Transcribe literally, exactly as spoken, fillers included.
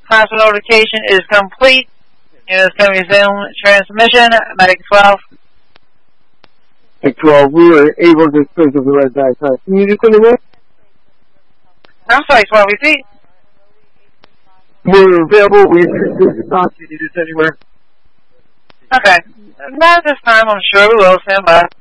Hospital notification is complete. Units can resume transmission. Medic twelve. Medic twelve, we were able to dispose of the red backpack. Can you just let me know? I'm sorry, twelve, repeat. We're available. We did not see it anywhere. Okay. Not at this time, I'm sure we will. Stand by.